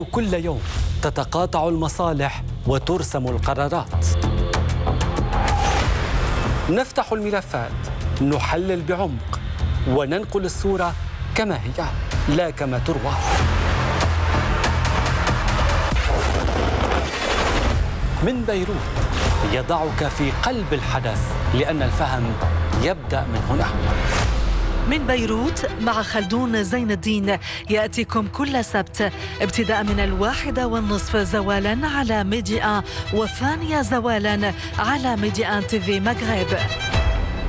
كل يوم تتقاطع المصالح وترسم القرارات. نفتح الملفات، نحلل بعمق، وننقل الصورة كما هي لا كما تروى. من بيروت يضعك في قلب الحدث، لأن الفهم يبدأ من هنا. من بيروت مع خلدون زين الدين يأتيكم كل سبت ابتداء من 1:30 زوالا على ميديا 2 زوالا على ميديا TV مغرب.